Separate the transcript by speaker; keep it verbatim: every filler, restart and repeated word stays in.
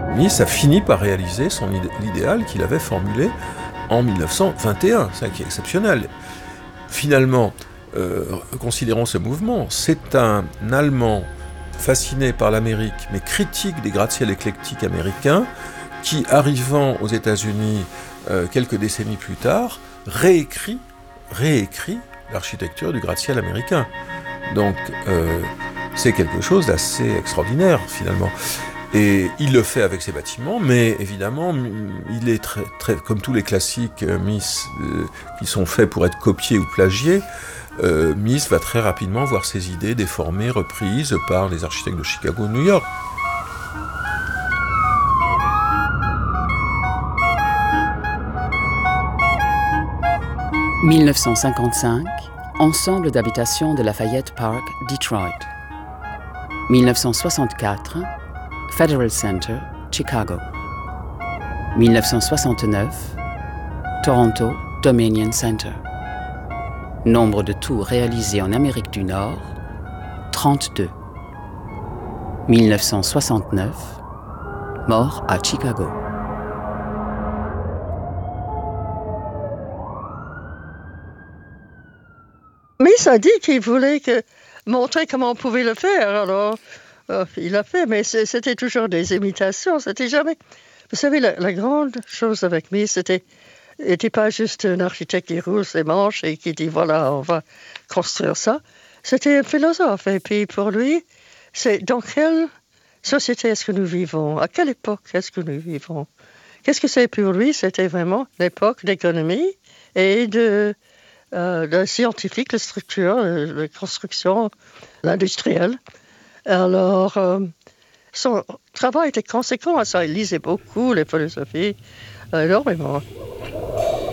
Speaker 1: Mies a fini par réaliser son idé- l'idéal qu'il avait formulé en mille neuf cent vingt et un, c'est ça qui est exceptionnel. Finalement, euh, considérons ce mouvement, c'est un Allemand fasciné par l'Amérique, mais critique des gratte-ciel éclectiques américains, qui, arrivant aux États-Unis euh, quelques décennies plus tard, réécrit, réécrit l'architecture du gratte-ciel américain. Donc, euh, c'est quelque chose d'assez extraordinaire, finalement. Et il le fait avec ses bâtiments, mais évidemment, il est très, très comme tous les classiques euh, Mies euh, qui sont faits pour être copiés ou plagiés. Euh, Mies va très rapidement voir ses idées déformées, reprises par les architectes de Chicago ou New York.
Speaker 2: mille neuf cent cinquante-cinq, ensemble d'habitations de Lafayette Park, Detroit. mille neuf cent soixante-quatre, Federal Center, Chicago. mille neuf cent soixante-neuf, Toronto, Dominion Center. Nombre de tours réalisés en Amérique du Nord, trente-deux. mille neuf cent soixante-neuf, mort à Chicago.
Speaker 3: Mies a dit qu'il voulait que, montrer comment on pouvait le faire, alors euh, il l'a fait, mais c'est- c'était toujours des imitations, c'était jamais... Vous savez, la, la grande chose avec Mies, c'était n'était pas juste un architecte qui roule ses manches et qui dit, voilà, on va construire ça. C'était un philosophe, et puis pour lui, c'est dans quelle société est-ce que nous vivons? À quelle époque est-ce que nous vivons? Qu'est-ce que c'est pour lui? C'était vraiment l'époque d'économie et de... Euh, le scientifique, la structure, euh, la construction, l'industriel. Alors, euh, son travail était conséquent à ça. Il lisait beaucoup les philosophies, euh, énormément.